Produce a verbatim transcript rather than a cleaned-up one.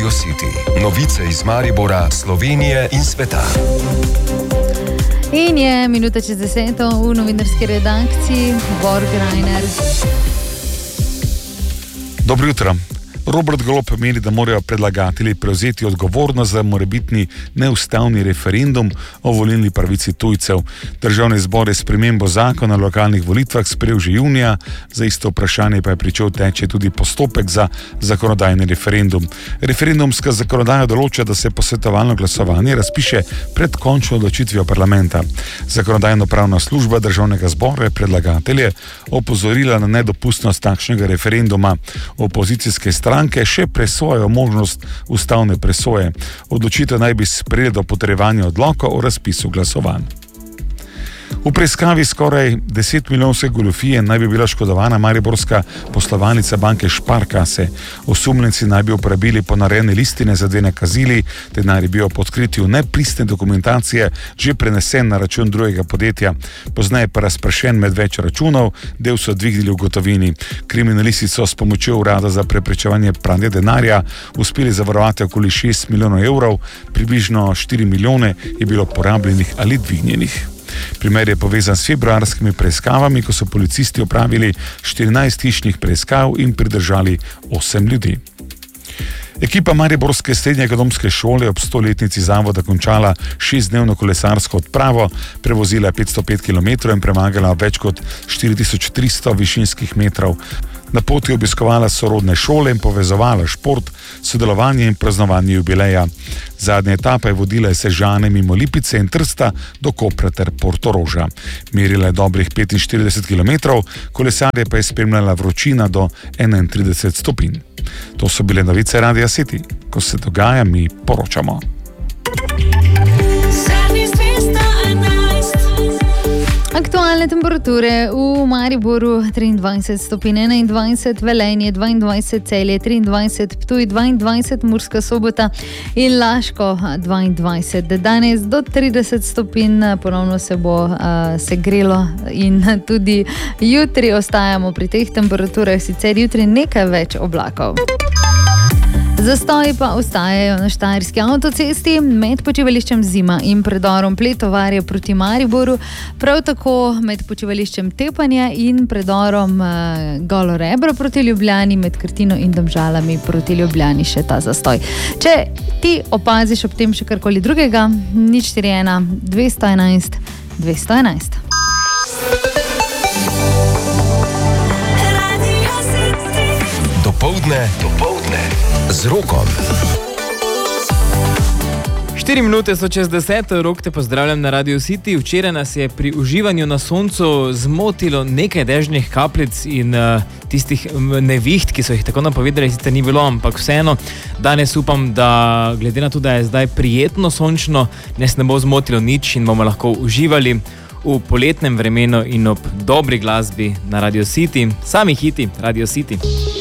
Radio City. Novice iz Maribora, Slovenije in sveta. In je minuta čez deseto v novinarski redakciji Bor Grajner. Dobro jutro. Robert Golob meni, da morajo predlagatelji prevzeti odgovornost za morebitni neustavni referendum o volilni pravici tujcev. Državni zbor je spremembo zakona o lokalnih volitvah sprejel že junija, za isto vprašanje pa je pričel teči tudi postopek za zakonodajni referendum. Referendumska zakonodaja določa, da se posvetovalno glasovanje razpiše pred končno odločitvijo parlamenta. Zakonodajno-pravna služba državnega zbora je predlagatelje opozorila na nedopustnost takšnega referenduma. Opozicijske stranke Stranke še presojajo možnost ustavne presoje. Odločitev naj bi sprejeli do potrjevanja odloka o razpisu glasovanj. V preiskavi skoraj deset milijonske goljufije naj bi bila škodovana mariborska poslovalnica banke Sparkasse. Osumljenci naj bi uporabili ponarejene listine za dve nakazili, denar je bil po odkritju nepristne dokumentacije že prenesen na račun drugega podjetja. Pozneje pa razpršen med več računov, del so dvignili v gotovini. Kriminalisti so s pomočjo urada za preprečevanje pranja denarja uspeli zavarovati okoli šest milijonov evrov, približno štiri milijone je bilo porabljenih ali dvignjenih. Primer je povezan s februarskimi preiskavami, ko so policisti opravili štirinajst hišnih preiskav in pridržali osem ljudi. Ekipa mariborske srednje ekonomske šole ob stoletnici zavoda končala šestdnevno kolesarsko odpravo, prevozila petsto pet kilometrov in premagala več kot štiri tisoč tristo višinskih metrov. Na poti je obiskovala sorodne šole in povezovala šport, sodelovanje in praznovanje jubileja. Zadnja etapa je vodila iz Sežane mimo Lipice in Trsta do Kopra ter Portoroža. Merila je dobrih petinštirideset kilometrov, kolesarje pa je spremljala vročina do enaintrideset stopinj. To so bile novice Radia City. Ko se dogaja, mi poročamo. Aktualne temperature v Mariboru triindvajset stopinj, enaindvajset, Velenje dvaindvajset, Celje triindvajset, Ptuj dvaindvajset, Murska Sobota in Laško dvaindvajset. Danes do trideset stopinj, ponovno se bo uh, segrelo in tudi jutri ostajamo pri teh temperaturah, sicer jutri nekaj več oblakov. Zastoji pa ostajajo na štajerski avtocesti med počivališčem Zima in predorom Pletovarje proti Mariboru, prav tako med počivališčem Tepanje in predorom uh, Golo Rebro proti Ljubljani, med Krtino in Domžalami proti Ljubljani še ta zastoj. Če ti opaziš ob tem še karkoli drugega, nič štiri ena dvesto enajst dvesto enajst. Dopoldne, dopoldne z Rokom. Štiri minute so čez deset, Rok te pozdravljam na Radio City. Včeraj nas je pri uživanju na soncu zmotilo nekaj dežnih kapljic in uh, tistih neviht, ki so jih tako napovedali, sicer ni bilo, ampak vseeno. Danes upam, da glede na to, da je zdaj prijetno sončno, nas ne bo zmotilo nič in bomo lahko uživali v poletnem vremenu in ob dobri glasbi na Radio City. Sami hiti Radio City.